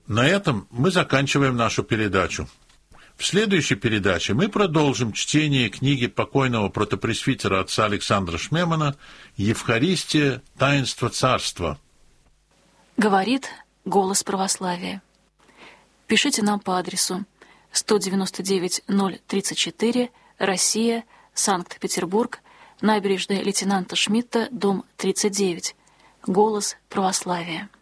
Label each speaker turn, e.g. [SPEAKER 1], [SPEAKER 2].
[SPEAKER 1] На этом мы заканчиваем нашу передачу. В следующей передаче мы продолжим чтение книги покойного протопресвитера отца Александра Шмемана «Евхаристия. Таинство Царства».
[SPEAKER 2] Говорит голос православия. Пишите нам по адресу 199-034, Россия, Санкт-Петербург, набережная лейтенанта Шмидта, дом 39. Голос православия.